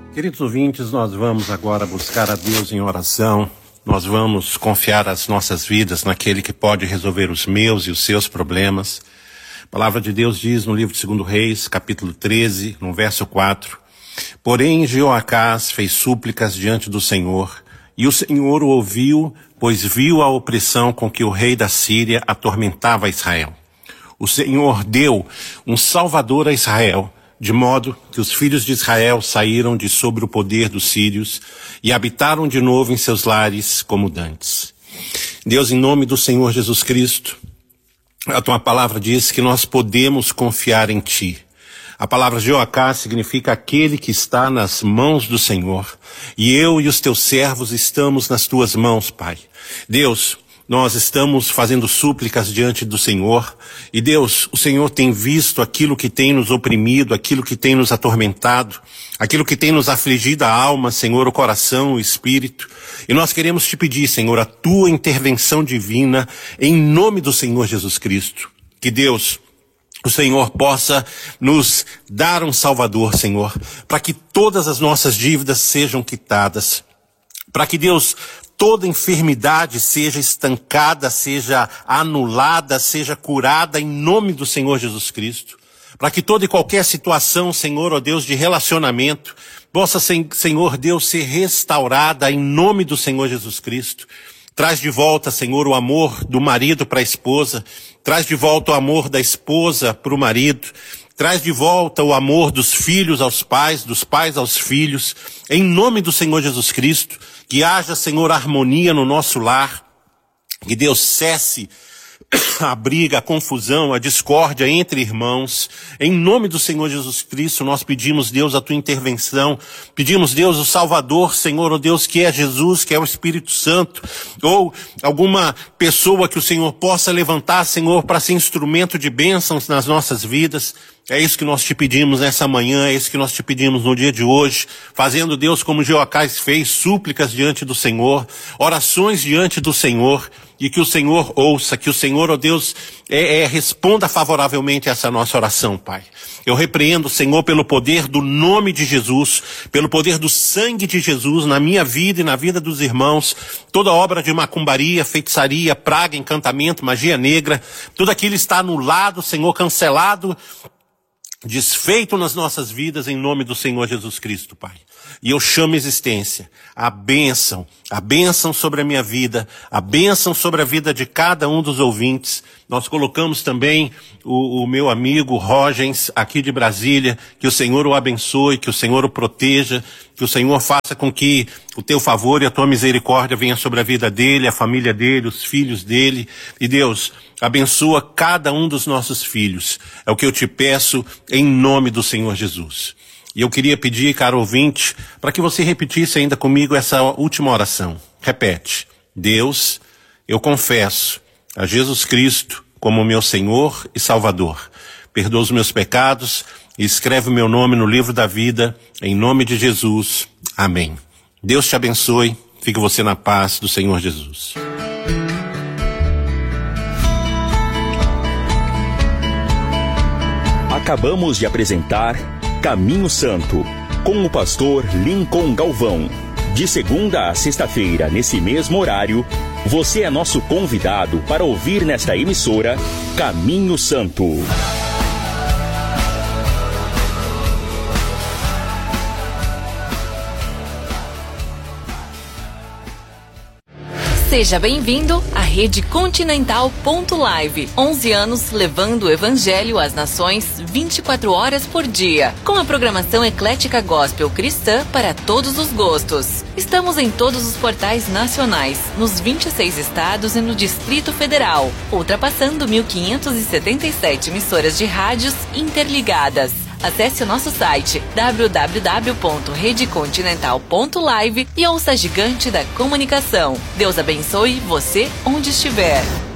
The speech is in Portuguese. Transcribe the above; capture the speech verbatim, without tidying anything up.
Queridos ouvintes, nós vamos agora buscar a Deus em oração. Nós vamos confiar as nossas vidas naquele que pode resolver os meus e os seus problemas. A palavra de Deus diz no livro de Segundo Reis, capítulo treze, no verso quatro: Porém, Jeoacás fez súplicas diante do Senhor, e o Senhor o ouviu, pois viu a opressão com que o rei da Síria atormentava Israel. O Senhor deu um salvador a Israel, de modo que os filhos de Israel saíram de sob o poder dos sírios e habitaram de novo em seus lares como dantes. Deus, em nome do Senhor Jesus Cristo, a tua palavra diz que nós podemos confiar em ti. A palavra Jeoacás significa aquele que está nas mãos do Senhor. E eu e os teus servos estamos nas tuas mãos, Pai. Deus, nós estamos fazendo súplicas diante do Senhor. E Deus, o Senhor tem visto aquilo que tem nos oprimido, aquilo que tem nos atormentado, aquilo que tem nos afligido a alma, Senhor, o coração, o espírito. E nós queremos te pedir, Senhor, a tua intervenção divina em nome do Senhor Jesus Cristo. Que Deus, o Senhor possa nos dar um Salvador, Senhor, para que todas as nossas dívidas sejam quitadas, para que Deus, toda enfermidade seja estancada, seja anulada, seja curada em nome do Senhor Jesus Cristo, para que toda e qualquer situação, Senhor, ó Deus, de relacionamento, possa, Senhor Deus, ser restaurada em nome do Senhor Jesus Cristo. Traz de volta, Senhor, o amor do marido para a esposa. Traz de volta o amor da esposa para o marido. Traz de volta o amor dos filhos aos pais, dos pais aos filhos. Em nome do Senhor Jesus Cristo, que haja, Senhor, harmonia no nosso lar. Que Deus cesse a briga, a confusão, a discórdia entre irmãos. Em nome do Senhor Jesus Cristo, nós pedimos, Deus, a tua intervenção. Pedimos, Deus, o Salvador, Senhor, ó Deus, que é Jesus, que é o Espírito Santo, ou alguma pessoa que o Senhor possa levantar, Senhor, para ser instrumento de bênçãos nas nossas vidas. É isso que nós te pedimos nessa manhã, é isso que nós te pedimos no dia de hoje, fazendo, Deus, como Jeoacás fez, súplicas diante do Senhor, orações diante do Senhor, e que o Senhor ouça, que o Senhor, ó Deus, é, é, responda favoravelmente a essa nossa oração, Pai. Eu repreendo, Senhor, pelo poder do nome de Jesus, pelo poder do sangue de Jesus na minha vida e na vida dos irmãos, toda obra de macumbaria, feitiçaria, praga, encantamento, magia negra, tudo aquilo está anulado, Senhor, cancelado, desfeito nas nossas vidas em nome do Senhor Jesus Cristo, Pai. E eu chamo a existência, a bênção, a bênção sobre a minha vida, a bênção sobre a vida de cada um dos ouvintes. Nós colocamos também o, o meu amigo Rogens aqui de Brasília, que o Senhor o abençoe, que o Senhor o proteja, que o Senhor faça com que o teu favor e a tua misericórdia venha sobre a vida dele, a família dele, os filhos dele. E Deus, abençoa cada um dos nossos filhos. É o que eu te peço em nome do Senhor Jesus. E eu queria pedir, caro ouvinte, para que você repetisse ainda comigo essa última oração. Repete: Deus, eu confesso a Jesus Cristo como meu Senhor e Salvador. Perdoa os meus pecados e escreve o meu nome no livro da vida, em nome de Jesus. Amém. Deus te abençoe. Fique você na paz do Senhor Jesus. Acabamos de apresentar Caminho Santo, com o pastor Lincoln Galvão. De segunda a sexta-feira, nesse mesmo horário, você é nosso convidado para ouvir nesta emissora Caminho Santo. Seja bem-vindo à Rede Continental ponto live. onze anos levando o Evangelho às nações vinte e quatro horas por dia. Com a programação eclética gospel cristã para todos os gostos. Estamos em todos os portais nacionais, nos vinte e seis estados e no Distrito Federal, ultrapassando mil quinhentas e setenta e sete emissoras de rádios interligadas. Acesse o nosso site w w w ponto rede continental ponto live e ouça a gigante da comunicação. Deus abençoe você onde estiver.